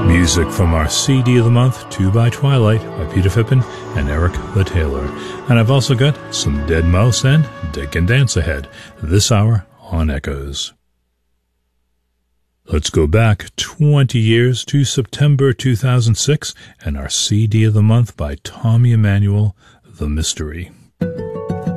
Music from our CD of the month, 2 by Twilight by Peter Phippen and Eric the Taylor. And I've also got some Dead Mouse and Dick and Dance ahead this hour on Echoes. Let's go back 20 years to September 2006 and our CD of the month by Tommy Emmanuel, The Mystery.